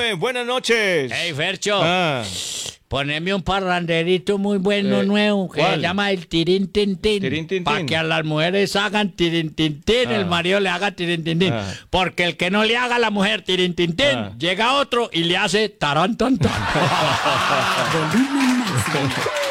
buenas noches. Hey, Fercho, Ah, poneme un parranderito muy bueno nuevo que ¿cuál? se llama el tirín tin tin. Tirín, tin, Para tin. que a las mujeres hagan tirín tin tin, el marido le haga tirín tin tin. Ah. Porque el que no le haga a la mujer tirín tin tin, llega otro y le hace tarán tan tan. Volumen máximo.